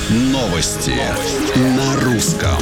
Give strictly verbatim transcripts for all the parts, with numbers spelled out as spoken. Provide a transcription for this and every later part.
Новости на русском.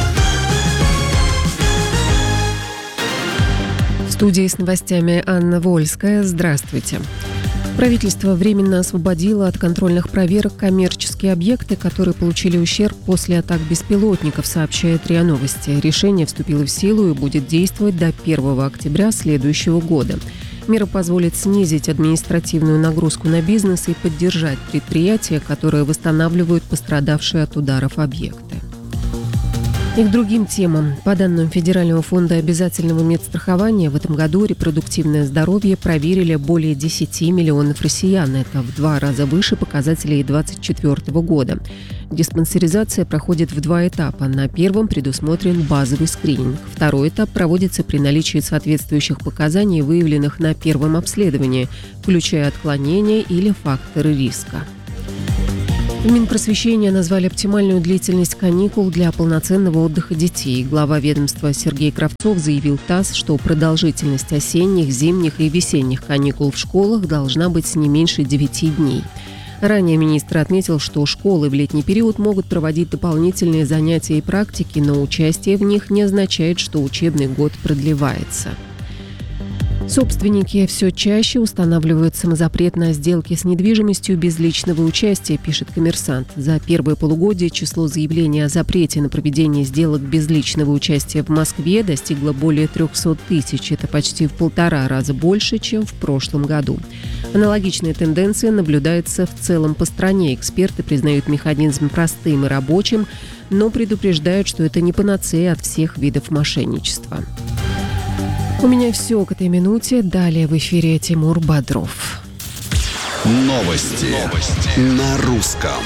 В студии с новостями Анна Вольская. Здравствуйте. Правительство временно освободило от контрольных проверок коммерческие объекты, которые получили ущерб после атак беспилотников, сообщает РИА Новости. Решение вступило в силу и будет действовать до первого октября следующего года. Мера позволит снизить административную нагрузку на бизнес и поддержать предприятия, которые восстанавливают пострадавшие от ударов объекты. И к другим темам. По данным Федерального фонда обязательного медстрахования, в этом году репродуктивное здоровье проверили более десять миллионов россиян. Это в два раза выше показателей две тысячи двадцать четвёртого года. Диспансеризация проходит в два этапа. На первом предусмотрен базовый скрининг. Второй этап проводится при наличии соответствующих показаний, выявленных на первом обследовании, включая отклонения или факторы риска. В Минпросвещения назвали оптимальную длительность каникул для полноценного отдыха детей. Глава ведомства Сергей Кравцов заявил ТАСС, что продолжительность осенних, зимних и весенних каникул в школах должна быть не меньше девяти дней. Ранее министр отметил, что школы в летний период могут проводить дополнительные занятия и практики, но участие в них не означает, что учебный год продлевается. Собственники все чаще устанавливают самозапрет на сделки с недвижимостью без личного участия, пишет «Коммерсант». За первое полугодие число заявлений о запрете на проведение сделок без личного участия в Москве достигло более трехсот тысяч. Это почти в полтора раза больше, чем в прошлом году. Аналогичная тенденция наблюдается в целом по стране. Эксперты признают механизм простым и рабочим, но предупреждают, что это не панацея от всех видов мошенничества. У меня все к этой минуте. Далее в эфире Тимур Бодров. Новости, Новости. на русском.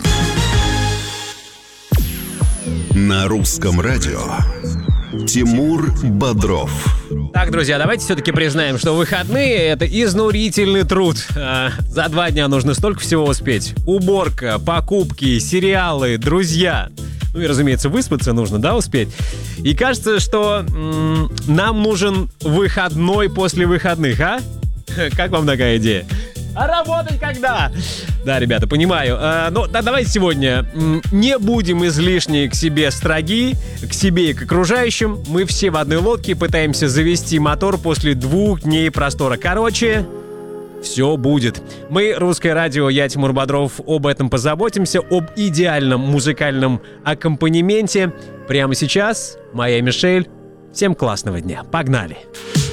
На русском радио. Тимур Бодров. Так, друзья, давайте все-таки признаем, что выходные — это изнурительный труд. А, за два дня нужно столько всего успеть. Уборка, покупки, сериалы, друзья. Ну и, разумеется, выспаться нужно, да, успеть? И кажется, что м- нам нужен выходной после выходных, а? Как вам такая идея? А работать когда? Да, ребята, понимаю. А, но да, давайте сегодня м- не будем излишне к себе строги, к себе и к окружающим. Мы все в одной лодке пытаемся завести мотор после двух дней простора. Короче, все будет. Мы, Русское радио, я, Тимур Бодров, об этом позаботимся, об идеальном музыкальном аккомпанементе. Прямо сейчас моя Мишель. Всем классного дня. Погнали!